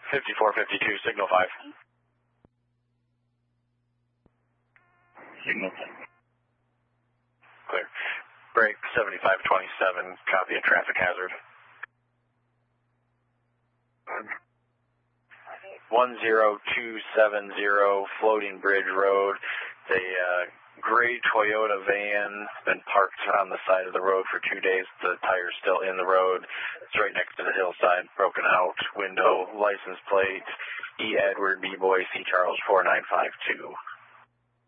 5452, signal 5. Signal 5. Clear. Break 7527, copy a traffic hazard. 10270 Floating Bridge Road. The gray Toyota van has been parked on the side of the road for 2 days. The tire's still in the road. It's right next to the hillside, broken out window, license plate, E. Edward, B. Boy, C. Charles 4952.